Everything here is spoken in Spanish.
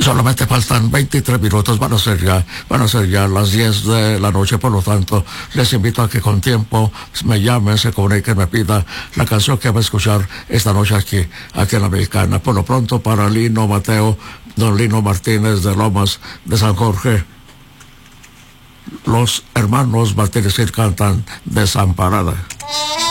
Solamente faltan 23 minutos, van a ser ya las 10 de la noche, por lo tanto, les invito a que con tiempo me llamen, se comuniquen, me pida la canción que va a escuchar esta noche aquí en la Mexicana. Por lo pronto, para Lino Mateo, don Lino Martínez de Lomas de San Jorge, los hermanos Martínez cantan Desamparada.